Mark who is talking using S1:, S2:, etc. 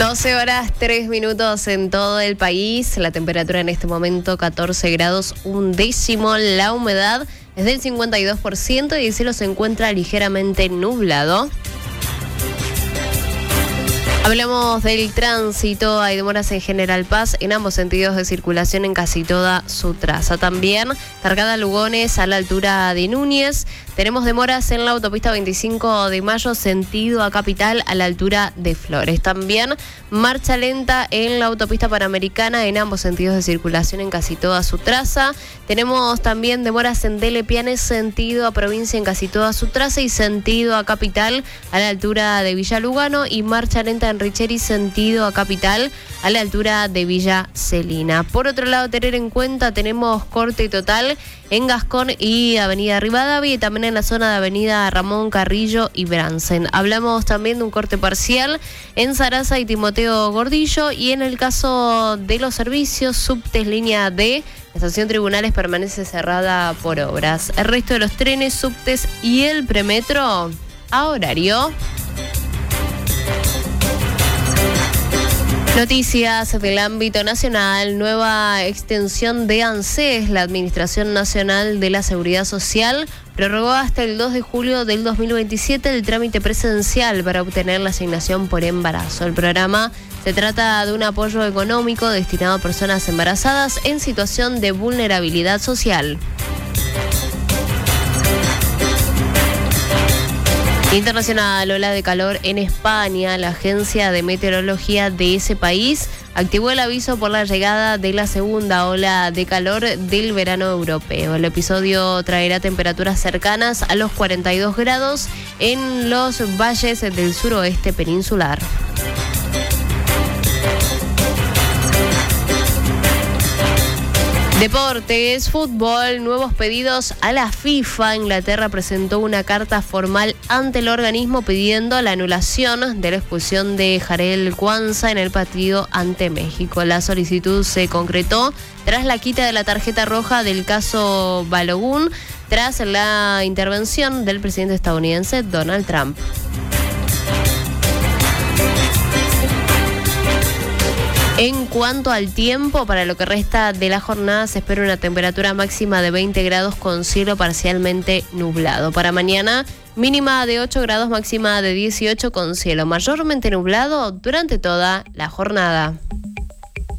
S1: 12 horas 3 minutos en todo el país. La temperatura en este momento 14 grados 1 décimo. La humedad es del 52% y el cielo se encuentra ligeramente nublado. Hablamos del tránsito. Hay demoras en General Paz en ambos sentidos de circulación en casi toda su traza. También cargada Lugones a la altura de Núñez. Tenemos demoras en la autopista 25 de Mayo, sentido a Capital, a la altura de Flores. También marcha lenta en la autopista Panamericana en ambos sentidos de circulación en casi toda su traza. Tenemos también demoras en Dele Pianes, sentido a provincia en casi toda su traza y sentido a Capital, a la altura de Villa Lugano. Y marcha lenta en Richeri, sentido a Capital, a la altura de Villa Celina. Por otro lado, tener en cuenta, tenemos corte total en Gascón y Avenida Rivadavia y también en la zona de Avenida Ramón Carrillo y Bransen. Hablamos también de un corte parcial en Sarasa y Timoteo Gordillo, y en el caso de los servicios, subtes línea D, la estación Tribunales permanece cerrada por obras. El resto de los trenes, subtes y el premetro a horario. Noticias del ámbito nacional. Nueva extensión de ANSES. La Administración Nacional de la Seguridad Social prorrogó hasta el 2 de julio del 2027 el trámite presencial para obtener la asignación por embarazo. El programa se trata de un apoyo económico destinado a personas embarazadas en situación de vulnerabilidad social. Internacional, ola de calor en España. La agencia de meteorología de ese país activó el aviso por la llegada de la segunda ola de calor del verano europeo. El episodio traerá temperaturas cercanas a los 42 grados en los valles del suroeste peninsular. Deportes, fútbol, nuevos pedidos a la FIFA. Inglaterra presentó una carta formal ante el organismo pidiendo la anulación de la expulsión de Jarel Kwanza en el partido ante México. La solicitud se concretó tras la quita de la tarjeta roja del caso Balogun, tras la intervención del presidente estadounidense Donald Trump. En cuanto al tiempo, para lo que resta de la jornada se espera una temperatura máxima de 20 grados con cielo parcialmente nublado. Para mañana, mínima de 8 grados, máxima de 18 con cielo mayormente nublado durante toda la jornada.